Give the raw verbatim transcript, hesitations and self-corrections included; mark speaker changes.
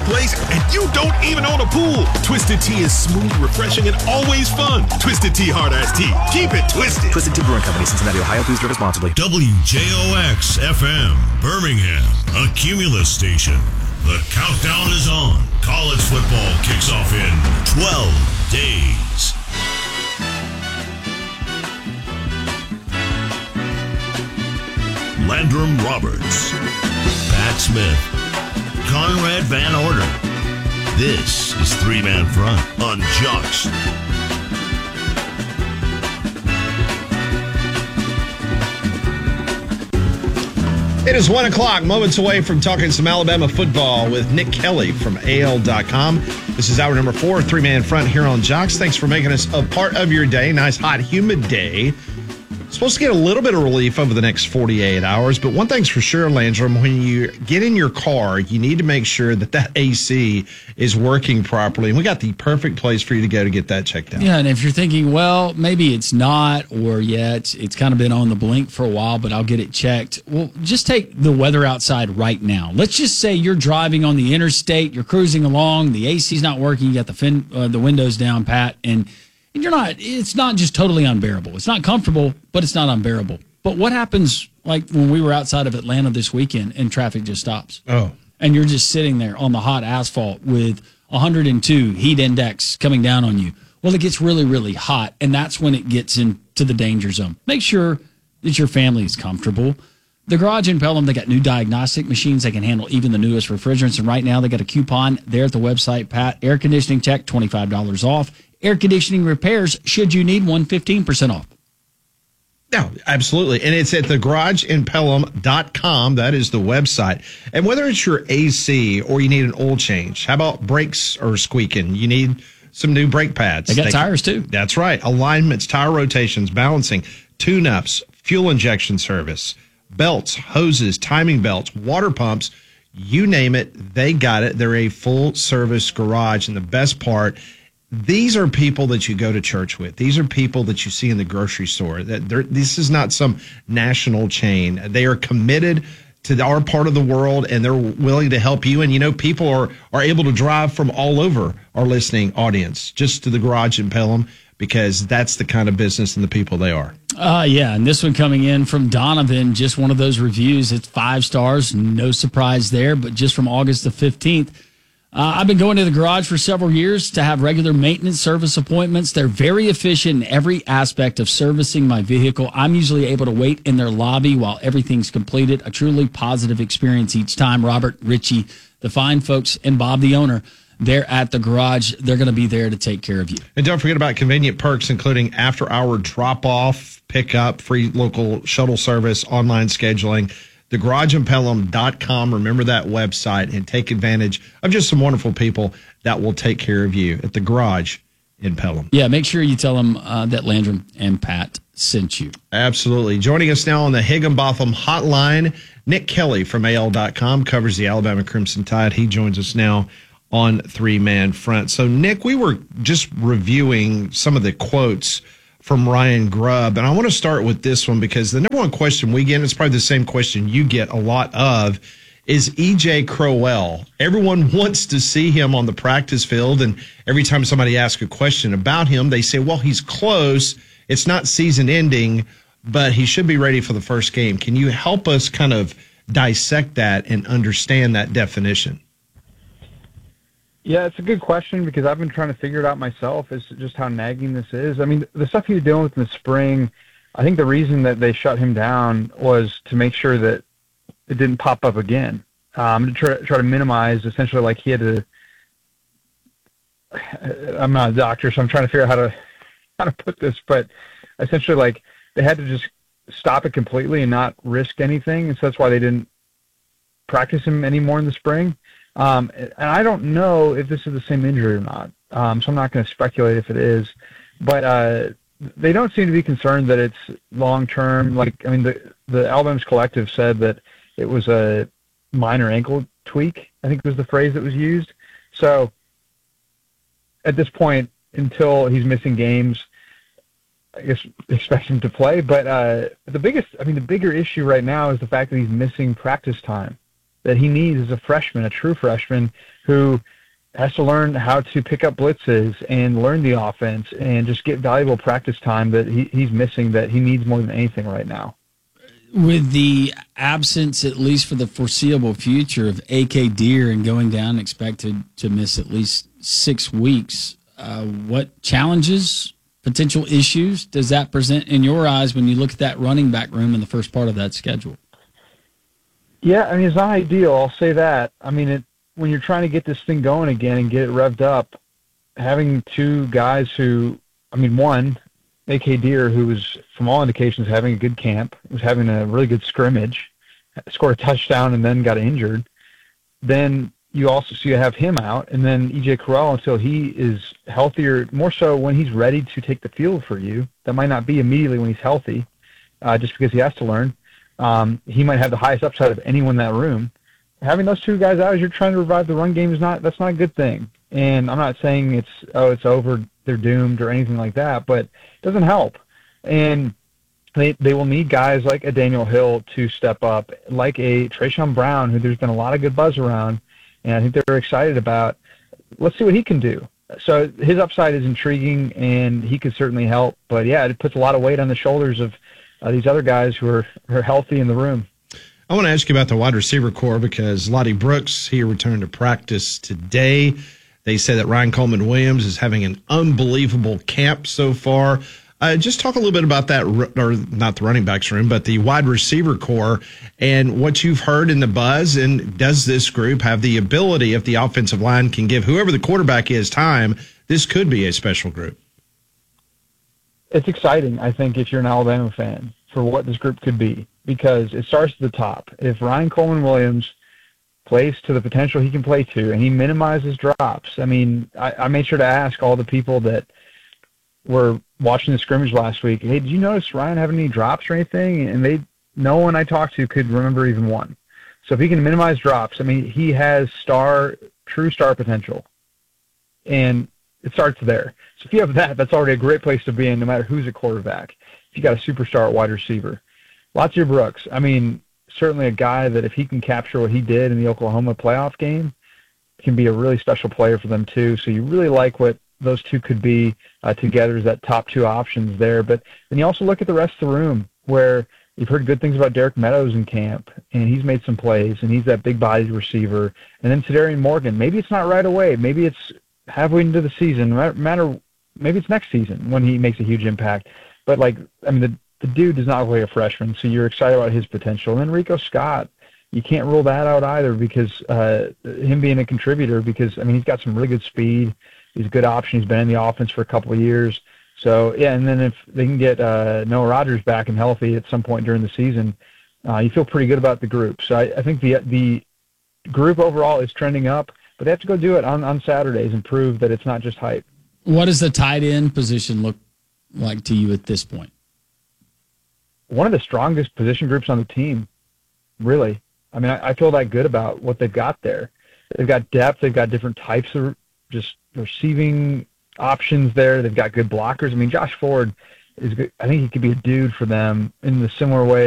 Speaker 1: place, and you don't even own a pool. Twisted Tea is smooth, refreshing, and always fun. Twisted Tea Hard Iced Tea. Keep it twisted.
Speaker 2: Twisted Tea Brewing Company, Cincinnati, Ohio. Please drink responsibly.
Speaker 3: W J O X F M, Birmingham, a Cumulus station. The countdown is on. College football kicks off in twelve days. Landrum Roberts, Pat Smith, Conrad Van Order. This is Three Man Front on Jocks.
Speaker 4: It is one o'clock, moments away from talking some Alabama football with Nick Kelly from A L dot com. This is hour number four, Three Man Front here on Jocks. Thanks for making us a part of your day. Nice, hot, humid day. Supposed to get a little bit of relief over the next forty-eight hours, but one thing's for sure, Landrum, when you get in your car, you need to make sure that that A C is working properly. And we got the perfect place for you to go to get that checked out.
Speaker 5: Yeah, and if you're thinking, well, maybe it's not, or yet it's kind of been on the blink for a while, but I'll get it checked. Well, just take the weather outside right now. Let's just say you're driving on the interstate, you're cruising along, the A C's not working, you got the fin- uh, the windows down, Pat, and And you're not, it's not just totally unbearable. It's not comfortable, but it's not unbearable. But what happens, like when we were outside of Atlanta this weekend and traffic just stops?
Speaker 4: Oh.
Speaker 5: And you're just sitting there on the hot asphalt with one hundred two heat index coming down on you. Well, it gets really, really hot, and that's when it gets into the danger zone. Make sure that your family is comfortable. The Garage in Pelham, they got new diagnostic machines that can handle even the newest refrigerants. And right now, they got a coupon there at the website, Pat. Air conditioning tech, twenty-five dollars off. Air conditioning repairs, should you need one, fifteen percent off.
Speaker 4: No, absolutely. And it's at the garage in pelham dot com. That is the website. And whether it's your A C or you need an oil change, how about brakes are squeaking? You need some new brake pads.
Speaker 5: They got
Speaker 4: they
Speaker 5: tires, too.
Speaker 4: That's right. Alignments, tire rotations, balancing, tune-ups, fuel injection service, belts, hoses, timing belts, water pumps, you name it, they got it. They're a full-service garage. And the best part, these are people that you go to church with. These are people that you see in the grocery store. That this is not some national chain. They are committed to our part of the world, and they're willing to help you. And, you know, people are, are able to drive from all over our listening audience just to the Garage in Pelham, because that's the kind of business and the people they are.
Speaker 5: Uh, yeah, and this one coming in from Donovan, just one of those reviews. It's five stars, no surprise there, but just from August the fifteenth. Uh, I've been going to the garage for several years to have regular maintenance service appointments. They're very efficient in every aspect of servicing my vehicle. I'm usually able to wait in their lobby while everything's completed. A truly positive experience each time. Robert, Richie, the fine folks, and Bob, the owner, they're at the garage. They're going to be there to take care of you.
Speaker 4: And don't forget about convenient perks, including after-hour drop-off, pickup, free local shuttle service, online scheduling. the garage in pelham dot com. Remember that website and take advantage of just some wonderful people that will take care of you at the Garage in Pelham.
Speaker 5: Yeah, make sure you tell them uh, that Landrum and Pat sent you.
Speaker 4: Absolutely. Joining us now on the Higginbotham hotline, Nick Kelly from A L dot com covers the Alabama Crimson Tide. He joins us now on Three Man Front. So, Nick, we were just reviewing some of the quotes from Ryan Grubb, and I want to start with this one because the number one question we get, and it's probably the same question you get a lot of, is E J Crowell. Everyone wants to see him on the practice field, and every time somebody asks a question about him, they say, well, he's close. It's not season ending, but he should be ready for the first game. Can you help us kind of dissect that and understand that definition?
Speaker 6: Yeah, it's a good question because I've been trying to figure it out myself as to just how nagging this is. I mean, the stuff he was dealing with in the spring, I think the reason that they shut him down was to make sure that it didn't pop up again, um, to try, try to minimize, essentially, like he had to – I'm not a doctor, so I'm trying to figure out how to how to put this, but essentially, like, they had to just stop it completely and not risk anything, and so that's why they didn't practice him anymore in the spring. Um, and I don't know if this is the same injury or not, um, so I'm not going to speculate if it is. But uh, they don't seem to be concerned that it's long-term. Like, I mean, the, the Alabama's collective said that it was a minor ankle tweak, I think was the phrase that was used. So at this point, until he's missing games, I guess expect him to play. But uh, the biggest, I mean, the bigger issue right now is the fact that he's missing practice time. that he needs as a freshman, a true freshman who has to learn how to pick up blitzes and learn the offense and just get valuable practice time that he, he's missing, that he needs more than anything right now.
Speaker 5: With the absence, at least for the foreseeable future, of A K Deer and going down expected to miss at least six weeks, uh, what challenges, potential issues does that present in your eyes when you look at that running back room in the first part of that schedule?
Speaker 6: Yeah, I mean, it's not ideal, I'll say that. I mean, it, when you're trying to get this thing going again and get it revved up, having two guys who, I mean, one, A K Deer, who was, from all indications, having a good camp, was having a really good scrimmage, scored a touchdown and then got injured. Then you also so you have him out, and then E J Corral until he is healthier, more so when he's ready to take the field for you. That might not be immediately when he's healthy, uh, just because he has to learn. Um, he might have the highest upside of anyone in that room. Having those two guys out as you're trying to revive the run game is not that's not a good thing. And I'm not saying it's oh it's over, they're doomed or anything like that, but it doesn't help. And they they will need guys like a Daniel Hill to step up, like a Trayshawn Brown, who there's been a lot of good buzz around, and I think they're excited about. Let's see what he can do. So his upside is intriguing, and he could certainly help. But yeah, it puts a lot of weight on the shoulders of uh, these other guys who are, who are healthy in the room.
Speaker 4: I want to ask you about the wide receiver core because Lottie Brooks, he returned to practice today. They say that Ryan Coleman Williams is having an unbelievable camp so far. Uh, just talk a little bit about that, or not the running backs room, but the wide receiver core and what you've heard in the buzz. And does this group have the ability, if the offensive line can give whoever the quarterback is time, this could be a special group?
Speaker 6: It's exciting, I think, if you're an Alabama fan, for what this group could be, because it starts at the top. If Ryan Coleman Williams plays to the potential he can play to, and he minimizes drops. I mean, I, I made sure to ask all the people that were watching the scrimmage last week, hey, did you notice Ryan having any drops or anything? And they, no one I talked to could remember even one. So if he can minimize drops, I mean, he has star, true star potential. And it starts there. So if you have that, that's already a great place to be in, no matter who's a quarterback. If you got a superstar at wide receiver. Latavius Brooks, I mean, certainly a guy that if he can capture what he did in the Oklahoma playoff game, can be a really special player for them too. So you really like what those two could be uh, together as that top two options there. But then you also look at the rest of the room where you've heard good things about Derek Meadows in camp, and he's made some plays, and he's that big-bodied receiver. And then Tadarian Morgan, maybe it's not right away. Maybe it's halfway into the season. Matter, maybe it's next season when he makes a huge impact. But, like, I mean, the, the dude does not look like a freshman, so you're excited about his potential. And then Rico Scott, you can't rule that out either because uh, him being a contributor because, I mean, he's got some really good speed. He's a good option. He's been in the offense for a couple of years. So, yeah, and then if they can get uh, Noah Rogers back and healthy at some point during the season, uh, you feel pretty good about the group. So I, I think the the group overall is trending up, but they have to go do it on, on Saturdays and prove that it's not just hype.
Speaker 5: What does the tight end position look like to you at this point?
Speaker 6: One of the strongest position groups on the team, really. I mean, I, I feel that good about what they've got there. They've got depth. They've got different types of just receiving options there. They've got good blockers. I mean, Josh Ford is good. I think he could be a dude for them in the similar way